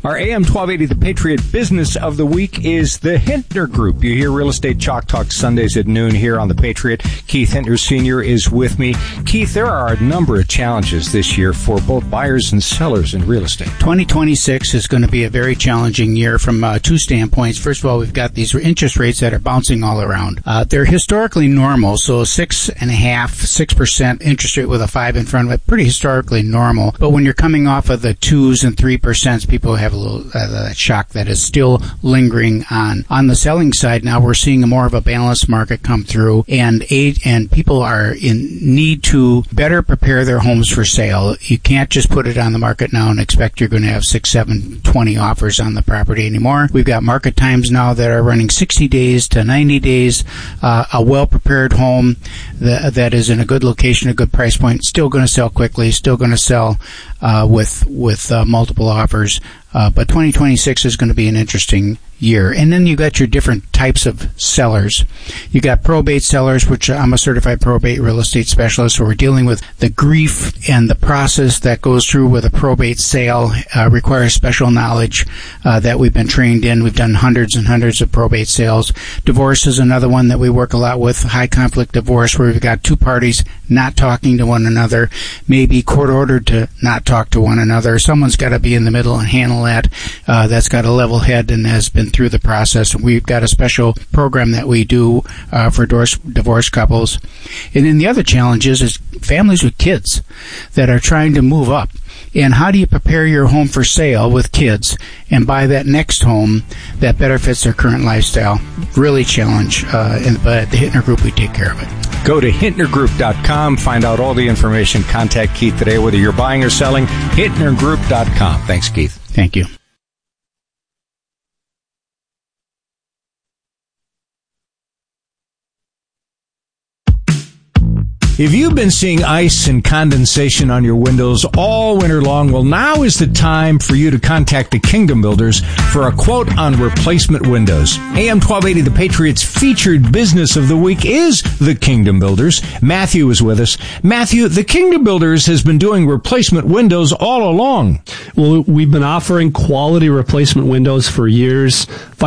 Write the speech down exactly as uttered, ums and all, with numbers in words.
Our A M twelve eighty, The Patriot Business of the Week is the Hintner Group. You hear Real Estate Chalk Talk Sundays at noon here on The Patriot. Keith Hintner Senior is with me. Keith, there are a number of challenges this year for both buyers and sellers in real estate. twenty twenty-six is going to be a very challenging year from uh, two standpoints. First of all, we've got these interest rates that are bouncing all around. Uh, they're historically normal, so six and a half, six percent interest rate with a five in front of it, pretty historically normal. But when you're coming off of the twos and three percent, people have a little uh, that shock that is still lingering on. On the selling side now, we're seeing a more of a balanced market come through, and aid, and people are in need to better prepare their homes for sale. You can't just put it on the market now and expect you're going to have six, seven, twenty offers on the property anymore. We've got market times now that are running sixty days to ninety days. Uh, a well-prepared home that, that is in a good location, a good price point, still going to sell quickly, still going to sell uh, with with uh, multiple offers. Uh, but twenty twenty-six is going to be an interesting year. And then you got your different types of sellers. You got probate sellers, which I'm a certified probate real estate specialist, so we're dealing with the grief and the process that goes through with a probate sale. Uh, requires special knowledge uh, that we've been trained in. We've done hundreds and hundreds of probate sales. Divorce is another one that we work a lot with. High conflict divorce, where we've got two parties not talking to one another, maybe court ordered to not talk to one another. Someone's got to be in the middle and handle that. Uh, that's got a level head and has been through the process. We've got a special program that we do uh, for divorce, divorce couples. And then the other challenge is, is families with kids that are trying to move up. And how do you prepare your home for sale with kids and buy that next home that better fits their current lifestyle? Really challenge. Uh, and, but at the Hintner Group, we take care of it. Go to Hintner Group dot com, find out all the information. Contact Keith today, whether you're buying or selling. Hintner Group dot com. Thanks, Keith. Thank you. If you've been seeing ice and condensation on your windows all winter long, well, now is the time for you to contact the Kingdom Builders for a quote on replacement windows. A M twelve eighty, The Patriot's featured business of the week is the Kingdom Builders. Matthew is with us. Matthew, the Kingdom Builders has been doing replacement windows all along. Well, we've been offering quality replacement windows for years.